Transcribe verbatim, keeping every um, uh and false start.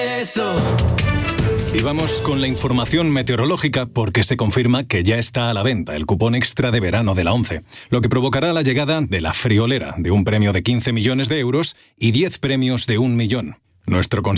Eso. Y vamos con la información meteorológica porque se confirma que ya está a la venta el cupón extra de verano de la ONCE, lo que provocará la llegada de la friolera de un premio de quince millones de euros y diez premios de un millón. Nuestro